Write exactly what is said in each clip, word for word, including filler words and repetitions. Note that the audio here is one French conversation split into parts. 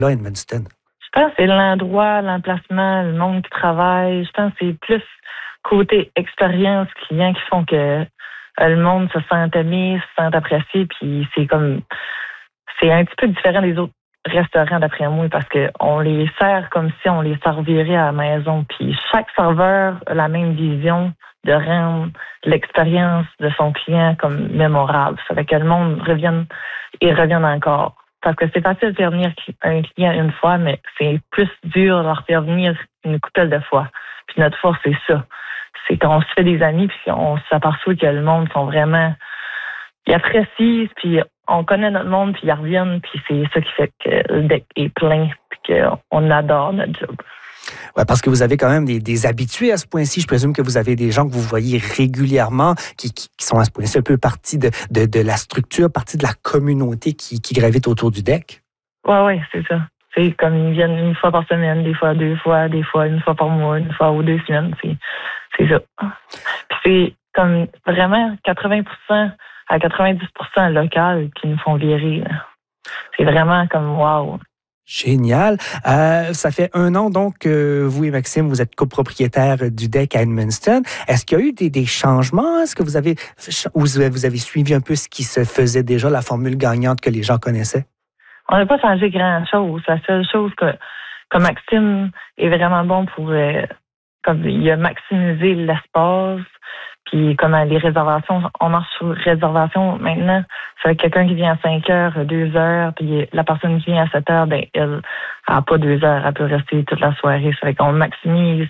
là, à Edmundston? Je pense que c'est l'endroit, l'emplacement, le monde qui travaille. Je pense que c'est plus côté expérience client qui font que euh, le monde se sent aimé, se sent apprécié, puis c'est comme... C'est un petit peu différent des autres restaurants, d'après moi, parce qu'on les sert comme si on les servirait à la maison. Puis chaque serveur a la même vision de rendre l'expérience de son client comme mémorable. Ça fait que le monde revienne et revienne encore. Parce que c'est facile de faire venir un client une fois, mais c'est plus dur de leur faire venir une couple de fois. Puis notre force, c'est ça. C'est qu'on se fait des amis, puis on s'aperçoit que le monde sont vraiment... Ils apprécient, puis on connaît notre monde, puis ils reviennent, puis c'est ça qui fait que le deck est plein, puis qu'on adore notre job. Ouais, parce que vous avez quand même des, des habitués à ce point-ci. Je présume que vous avez des gens que vous voyez régulièrement, qui, qui, qui sont à ce point-ci un peu partie de, de, de la structure, partie de la communauté qui, qui gravite autour du deck. Oui, oui, c'est ça. C'est comme ils viennent une fois par semaine, des fois deux fois, des fois une fois par mois, une fois ou deux semaines. C'est, c'est ça. Puis c'est comme vraiment quatre-vingts pour cent à quatre-vingt-dix pour cent local qui nous font virer. Là. C'est vraiment comme wow. Génial. Euh, ça fait un an donc que vous et Maxime, vous êtes copropriétaires du deck à Edmundston. Est-ce qu'il y a eu des, des changements? Est-ce que vous avez, vous avez suivi un peu ce qui se faisait déjà, la formule gagnante que les gens connaissaient? On n'a pas changé grand-chose. La seule chose que, que Maxime est vraiment bon pour... Euh, comme il a maximisé l'espace, puis comme les réservations, on marche sur réservation maintenant. C'est quelqu'un qui vient à cinq heures, deux heures, puis la personne qui vient à sept heures, ben elle n'a pas deux heures, elle peut rester toute la soirée. Ça fait qu'on maximise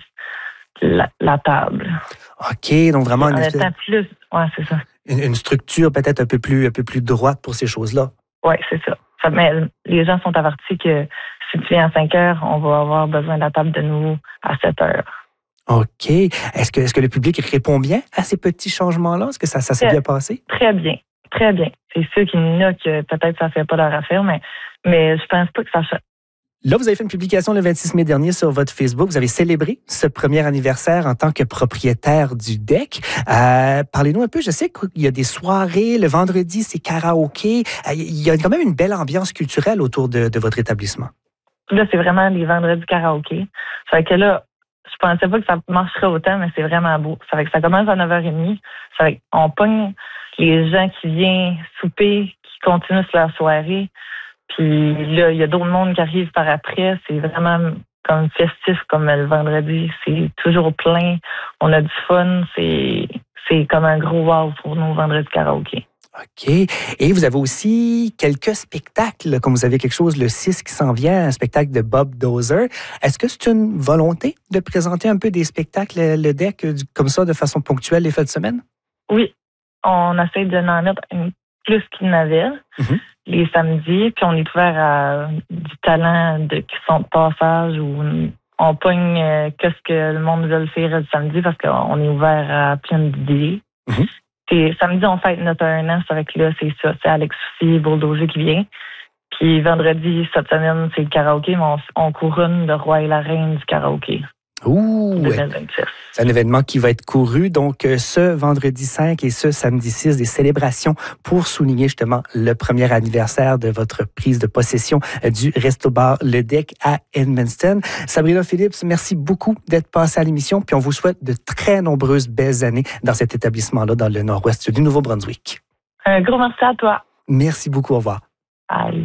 la, la table. OK, donc vraiment une, espèce... plus, ouais, c'est ça. Une, une structure peut-être un peu plus un peu plus droite pour ces choses-là. Oui, c'est ça. ça. Mais les gens sont avertis que si tu viens à cinq heures, on va avoir besoin de la table de nouveau à sept heures. OK. Est-ce que, est-ce que le public répond bien à ces petits changements-là? Est-ce que ça, ça s'est très, bien passé? Très bien. Très bien. C'est sûr qu'il y en a que peut-être ça ne fait pas leur affaire, mais, mais je pense pas que ça... Là, vous avez fait une publication le vingt-six mai dernier sur votre Facebook. Vous avez célébré ce premier anniversaire en tant que propriétaire du deck. Euh, parlez-nous un peu. Je sais qu'il y a des soirées. Le vendredi, c'est karaoké. Euh, il y a quand même une belle ambiance culturelle autour de, de votre établissement. Là, c'est vraiment les vendredis karaoké. Ça fait que là, je pensais pas que ça marcherait autant, mais c'est vraiment beau. Ça fait que ça commence à neuf heures trente. Ça fait qu'on pogne les gens qui viennent souper, qui continuent sur leur soirée. Puis là, il y a d'autres mondes qui arrivent par après. C'est vraiment comme festif, comme le vendredi. C'est toujours plein. On a du fun. C'est, c'est comme un gros wow pour nos vendredis karaoké. OK. Et vous avez aussi quelques spectacles, comme vous avez quelque chose le six qui s'en vient, un spectacle de Bob Dozer. Est-ce que c'est une volonté de présenter un peu des spectacles, le deck, comme ça, de façon ponctuelle les fins de semaine? Oui. On essaie de en mettre plus qu'il n'avait mm-hmm. les samedis. Puis on est ouvert à du talent de, qui sont de passage ou on pogne euh, qu'est-ce que le monde veut faire le samedi parce qu'on est ouvert à plein d'idées. Mm-hmm. Et samedi, on fête notre un an. C'est avec là, c'est ça. C'est Alex aussi, Bulldozer qui vient. Puis vendredi, cette semaine, c'est le karaoké, mais on, on couronne le roi et la reine du karaoké. Ouh! deux mille vingt-six. C'est un événement qui va être couru, donc ce vendredi cinq et ce samedi six, des célébrations pour souligner justement le premier anniversaire de votre prise de possession du Resto-Bar Le Deck à Edmundston. Sabrina Phillips, merci beaucoup d'être passée à l'émission, puis on vous souhaite de très nombreuses belles années dans cet établissement-là, dans le nord-ouest du Nouveau-Brunswick. Un gros merci à toi. Merci beaucoup, au revoir. Bye.